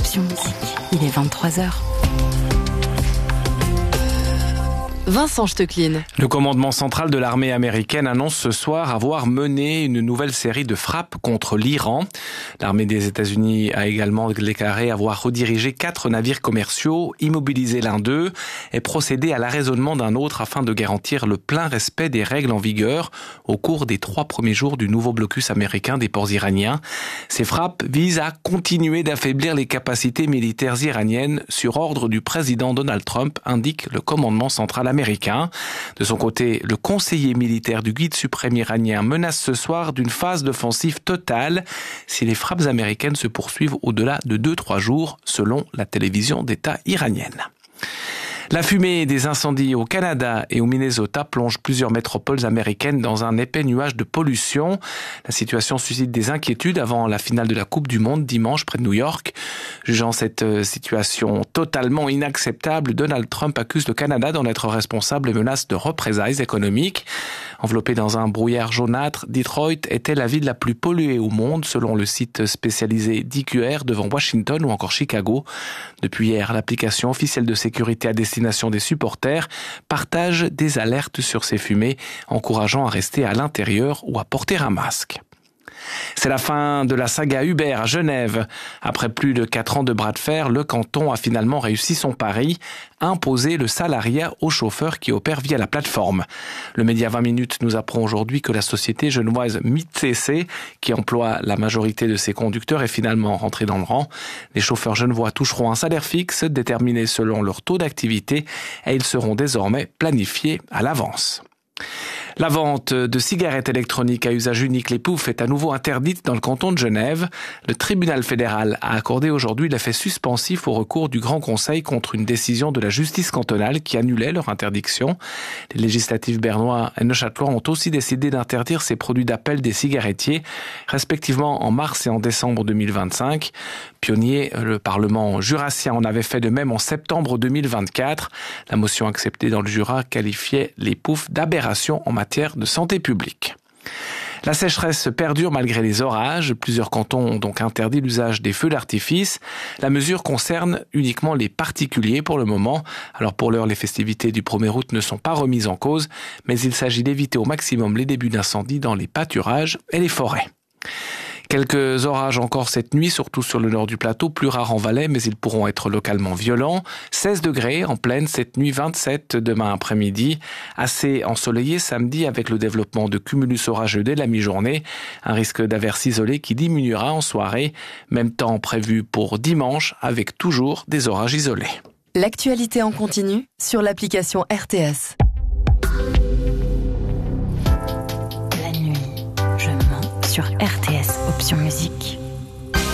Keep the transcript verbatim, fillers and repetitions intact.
Option Musique. Il est vingt-trois heures. Vincent Stecklin. Le commandement central de l'armée américaine annonce ce soir avoir mené une nouvelle série de frappes contre l'Iran. L'armée des États-Unis a également déclaré avoir redirigé quatre navires commerciaux, immobilisé l'un d'eux et procédé à l'arraisonnement d'un autre afin de garantir le plein respect des règles en vigueur au cours des trois premiers jours du nouveau blocus américain des ports iraniens. Ces frappes visent à continuer d'affaiblir les capacités militaires iraniennes sur ordre du président Donald Trump, indique le commandement central américain. Américain. De son côté, le conseiller militaire du guide suprême iranien menace ce soir d'une phase d'offensive totale si les frappes américaines se poursuivent au-delà de deux à trois jours, selon la télévision d'État iranienne. La fumée des incendies au Canada et au Minnesota plonge plusieurs métropoles américaines dans un épais nuage de pollution. La situation suscite des inquiétudes avant la finale de la Coupe du Monde dimanche près de New York. Jugeant cette situation totalement inacceptable, Donald Trump accuse le Canada d'en être responsable et menace de représailles économiques. Enveloppé dans un brouillard jaunâtre, Detroit était la ville la plus polluée au monde selon le site spécialisé D Q R devant Washington ou encore Chicago. Depuis hier, l'application officielle de sécurité à destination des supporters partage des alertes sur ces fumées, encourageant à rester à l'intérieur ou à porter un masque. C'est la fin de la saga Uber à Genève. Après plus de quatre ans de bras de fer, le canton a finalement réussi son pari, imposer le salariat aux chauffeurs qui opèrent via la plateforme. Le média vingt minutes nous apprend aujourd'hui que la société genevoise Mitcc, qui emploie la majorité de ses conducteurs, est finalement rentrée dans le rang. Les chauffeurs genevois toucheront un salaire fixe déterminé selon leur taux d'activité et ils seront désormais planifiés à l'avance. La vente de cigarettes électroniques à usage unique, les poufs, est à nouveau interdite dans le canton de Genève. Le tribunal fédéral a accordé aujourd'hui l'effet suspensif au recours du Grand Conseil contre une décision de la justice cantonale qui annulait leur interdiction. Les législatifs bernois et neuchâtelois ont aussi décidé d'interdire ces produits d'appel des cigarettiers, respectivement en mars et en décembre deux mille vingt-cinq. Pionnier, le Parlement jurassien en avait fait de même en septembre deux mille vingt-quatre. La motion acceptée dans le Jura qualifiait les poufs d'aberration en matière de santé publique. La sécheresse perdure malgré les orages. Plusieurs cantons ont donc interdit l'usage des feux d'artifice. La mesure concerne uniquement les particuliers pour le moment. Alors pour l'heure, les festivités du premier août ne sont pas remises en cause, mais il s'agit d'éviter au maximum les débuts d'incendie dans les pâturages et les forêts. Quelques orages encore cette nuit, surtout sur le nord du plateau, plus rares en Valais, mais ils pourront être localement violents. seize degrés en pleine cette nuit, vingt-sept demain après-midi. Assez ensoleillé samedi avec le développement de cumulus orageux dès la mi-journée. Un risque d'averse isolé qui diminuera en soirée. Même temps prévu pour dimanche avec toujours des orages isolés. L'actualité en continu sur l'application R T S. La nuit, je mens sur R T S Option Musique.